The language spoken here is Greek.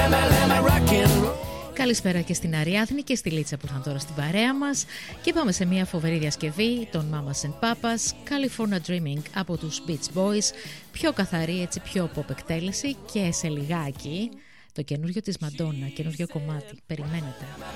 Καλησπέρα και στην Αριάδνη και στη Λίτσα που ήρθαν τώρα στην παρέα μας και πάμε σε μια φοβερή διασκευή των Mamas and Papas, California Dreaming από τους Beach Boys, πιο καθαρή, έτσι πιο pop εκτέλεση, και σε λιγάκι το καινούριο της Μαντόνα, καινούριο κομμάτι, περιμένετε.